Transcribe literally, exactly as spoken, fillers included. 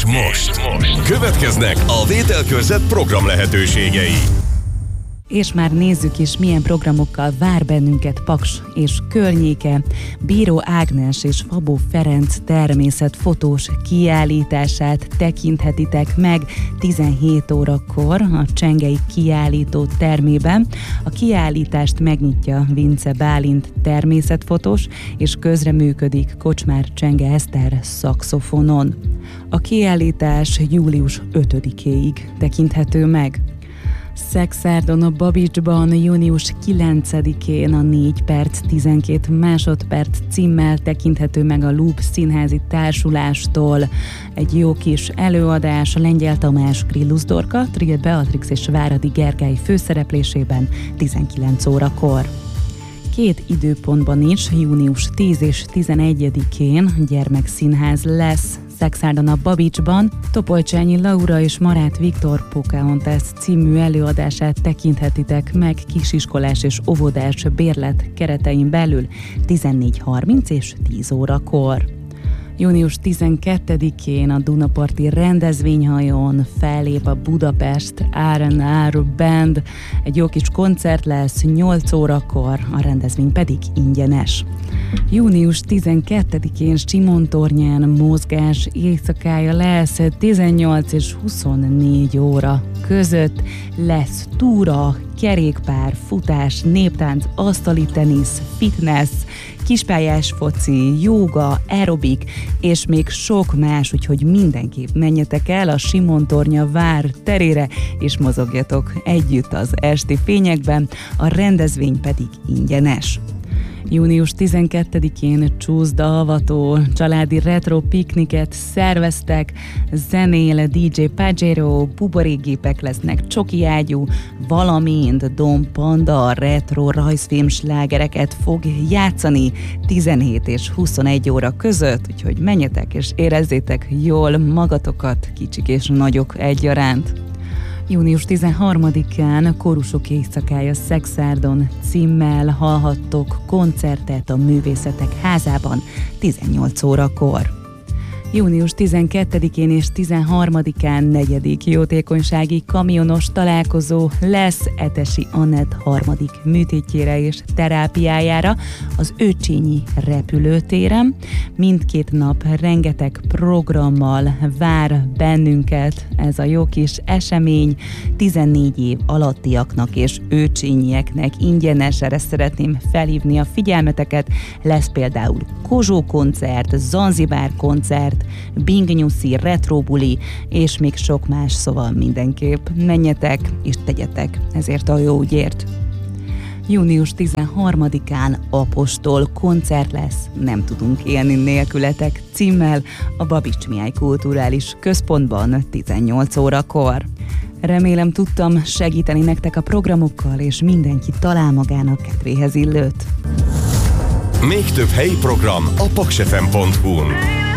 És most következnek a Vételkörzet program lehetőségei. És már nézzük is, milyen programokkal vár bennünket Paks és környéke. Bíró Ágnes és Fabó Ferenc természetfotós kiállítását tekinthetitek meg tizenhét órakor a Csengei Kiállító termében. A kiállítást megnyitja Vince Bálint természetfotós, és közreműködik Kocsmár Csenge Eszter szaxofonon. A kiállítás július ötödikéig tekinthető meg. Szexárdon a Babicsban június kilencedikén a négy perc tizenkét másodperc címmel tekinthető meg a Loop Színházi Társulástól. Egy jó kis előadás a Lengyel Tamás, Grillus Dorka, Trill Beatrix és Váradi Gergely főszereplésében tizenkilenc órakor. Két időpontban is, június tíz és tizenegyedikén gyermekszínház lesz. Szexárdon a Babicsban Topolcsányi Laura és Marát Viktor Pocahontas című előadását tekinthetitek meg kisiskolás és óvodás bérlet keretein belül tizennégy harminc és tíz órakor. június tizenkettedikén a Dunaparti rendezvényhajón fellép a Budapest er és er Band. Egy jó kis koncert lesz nyolc órakor, a rendezvény pedig ingyenes. június tizenkettedikén Simontornyán mozgás éjszakája lesz, tizennyolc és huszonnégy óra között lesz túra, kerékpár, futás, néptánc, asztali tenisz, fitness, kispályás foci, jóga, aerobik, és még sok más, úgyhogy mindenképp menjetek el a Simontornya vár terére, és mozogjatok együtt az esti fényekben, a rendezvény pedig ingyenes. június tizenkettedikén Csúszda avató családi retro pikniket szerveztek, zenél dé dzsé Pajero, buborékgépek lesznek, csoki ágyú, valamint Dom Panda retro rajzfilm slágereket fog játszani tizenhét és huszonegy óra között, úgyhogy menjetek és érezzétek jól magatokat, kicsik és nagyok egyaránt. június tizenharmadikán Kórusok éjszakája Szexárdon címmel hallhattok koncertet a Művészetek Házában tizennyolc órakor. június tizenkettedikén és tizenharmadikán negyedik jótékonysági kamionos találkozó lesz Etesi Anett harmadik műtétjére és terápiájára az Őcsényi repülőtéren. Mindkét nap rengeteg programmal vár bennünket ez a jó kis esemény. tizennégy év alattiaknak és őcsényieknek ingyenes, erre szeretném felhívni a figyelmeteket. Lesz például Kozsó koncert, Zanzibár koncert, Bing Nyuszi, retrobuli, és még sok más, szóval mindenképp menjetek és tegyetek ezért a jó ügyért. június tizenharmadikán Apostol koncert lesz, Nem tudunk élni nélkületek címmel a Babics Mihály Kulturális Központban tizennyolc órakor. Remélem tudtam segíteni nektek a programokkal, és mindenki talál magának kedvéhez illőt. Még több helyi program a paksefem pont hu-n.